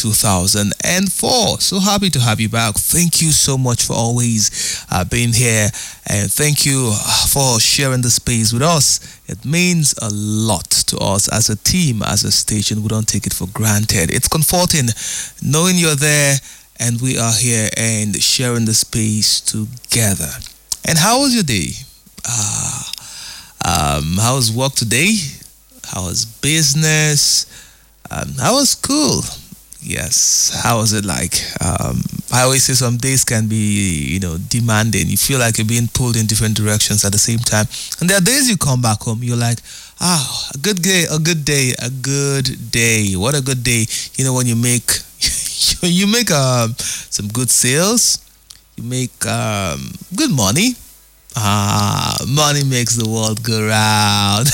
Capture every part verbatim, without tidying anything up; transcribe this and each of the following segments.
two thousand four. So happy to have you back. Thank you so much for always uh, being here, and thank you for sharing the space with us. It means a lot to us as a team, as a station. We don't take it for granted. It's comforting knowing you're there and we are here and sharing the space together. And how was your day? Uh, um, how was work today? How was business? Um, how was school? Yes. How was it like? Um, I always say some days can be, you know, demanding. You feel like you're being pulled in different directions at the same time. And there are days you come back home, you're like, ah, a good day, a good day, a good day. What a good day. You know, when you make, you make um, some good sales, you make um, good money. Ah, money makes the world go round.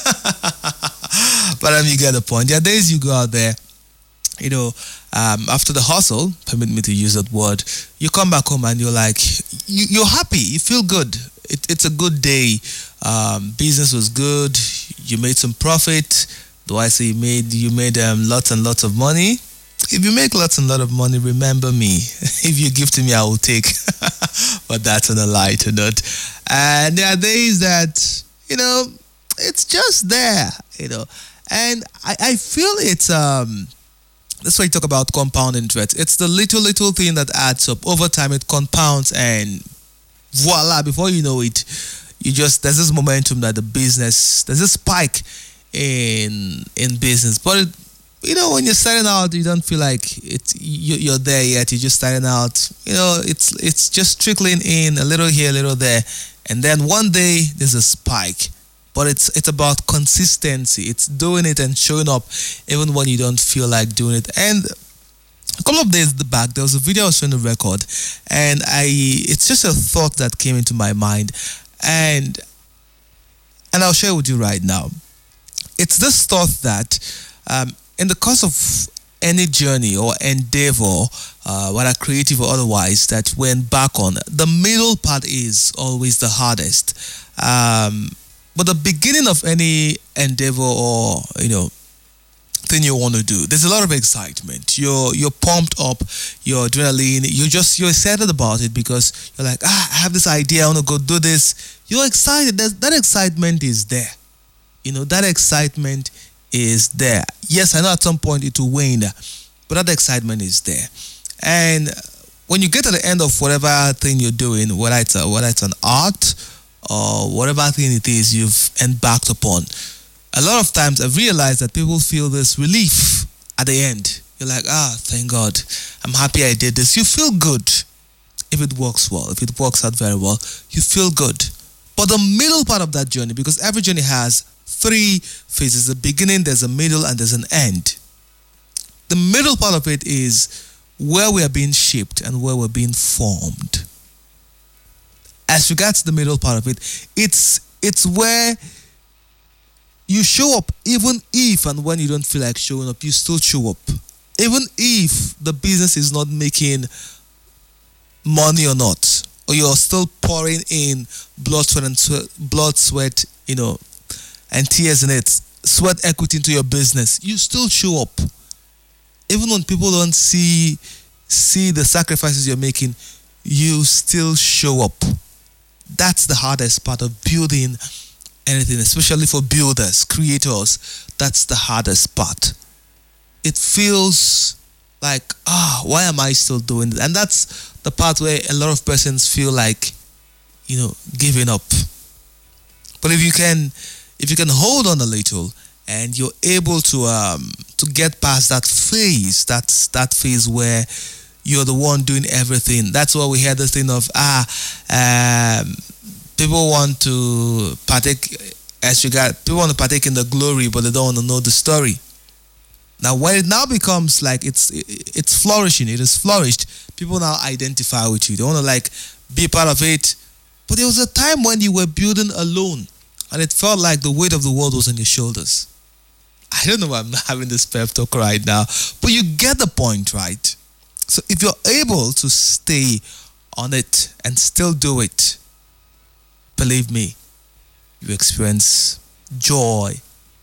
But um, you get the point. There are days you go out there, you know, um, after the hustle, permit me to use that word, you come back home and you're like, you, you're happy, you feel good. It, it's a good day. Um, business was good. You made some profit. Do I say you made you made um, lots and lots of money? If you make lots and lots of money, remember me. If you give to me, I will take. But that's on a lighter note. And there are days that, you know, it's just there, you know. And I, I feel it's, um, that's why you talk about compound interest. It's the little, little thing that adds up. Over time, it compounds and voila, before you know it, you just, there's this momentum that the business, there's this spike in in business. But it, you know, when you're starting out, you don't feel like it's you, you're there yet. You're just starting out. You know, it's it's just trickling in a little here, a little there, and then one day there's a spike. But it's it's about consistency. It's doing it and showing up even when you don't feel like doing it. And a couple of days back, there was a video I was trying to record, and I it's just a thought that came into my mind, and and I'll share with you right now. It's this thought that. Um, In the course of any journey or endeavor, uh, whether creative or otherwise, that we embark on, the middle part is always the hardest. Um, but the beginning of any endeavor or, you know, thing you want to do, there's a lot of excitement. You're you're pumped up, your adrenaline, you're just you're excited about it because you're like, ah, I have this idea, I want to go do this. You're excited. That that excitement is there. You know, that excitement is there. Yes, I know at some point it will wane, but that excitement is there. And when you get to the end of whatever thing you're doing, whether it's a, whether it's an art or whatever thing it is you've embarked upon, a lot of times I've realized that people feel this relief at the end. You're like, ah, thank God, I'm happy I did this. You feel good if it works well, if it works out very well, you feel good. But the middle part of that journey, because every journey has three phases, the beginning, there's a middle, and there's an end. The middle part of it is where we are being shaped and where we're being formed. As regards the middle part of it, it's it's where you show up even if and when you don't feel like showing up, you still show up. Even if the business is not making money or not, or you're still pouring in blood, sweat, and sweat, blood, sweat, you know, and tears in it, sweat equity into your business, you still show up. Even when people don't see see the sacrifices you're making, you still show up. That's the hardest part of building anything, especially for builders, creators. That's the hardest part. It feels like, ah, why am I still doing it? And that's the part where a lot of persons feel like, you know, giving up. But if you can If you can hold on a little and you're able to um, to get past that phase, that's that phase where you're the one doing everything. That's why we hear this thing of, ah, um, people want to partake, as regard, people want to partake in the glory, but they don't want to know the story. Now, when it now becomes like it's it's flourishing, it is flourished, people now identify with you. They want to like be part of it. But there was a time when you were building alone, and it felt like the weight of the world was on your shoulders. I don't know why I'm not having this pep talk right now, but you get the point, right? So if you're able to stay on it and still do it, believe me, you experience joy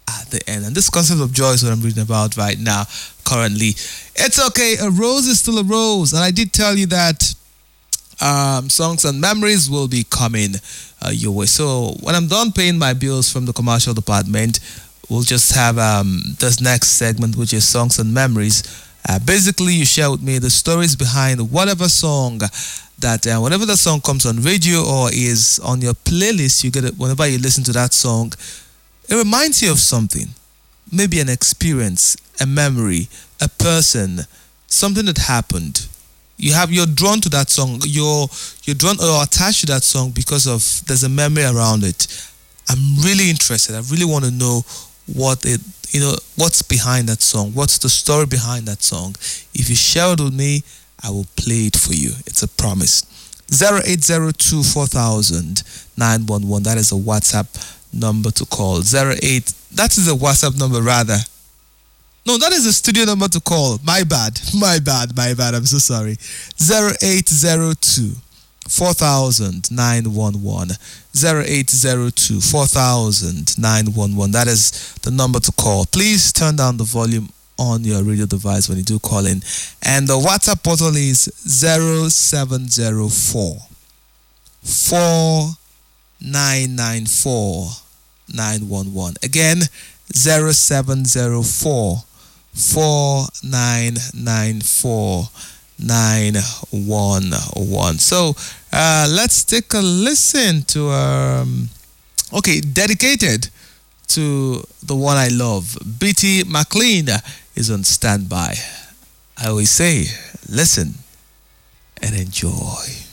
at the end. And this concept of joy is what I'm reading about right now, currently. It's okay. A rose is still a rose. And I did tell you that um, songs and memories will be coming uh, your way. So when I'm done paying my bills from the commercial department, we'll just have um, this next segment, which is songs and memories. Uh, basically, you share with me the stories behind whatever song that, uh, whenever the song comes on radio or is on your playlist, you get it. Whenever you listen to that song, it reminds you of something, maybe an experience, a memory, a person, something that happened. You have you're drawn to that song. You're you're drawn or attached to that song because of there's a memory around it. I'm really interested. I really want to know what it you know what's behind that song. What's the story behind that song? If you share it with me, I will play it for you. It's a promise. zero eight zero two four thousand nine one one. That is a WhatsApp number to call. Zero eight. That is a WhatsApp number rather. No, that is a studio number to call. My bad. My bad. My bad. I'm so sorry. zero eight zero two four thousand nine one one. zero eight zero two four thousand nine one one. That is the number to call. Please turn down the volume on your radio device when you do call in. And the WhatsApp portal is zero seven zero four four nine nine four nine one one. Again, zero seven zero four four nine nine four nine one one. So uh, let's take a listen to um okay, dedicated to the one I love. B T McLean is on standby. I always say, listen and enjoy.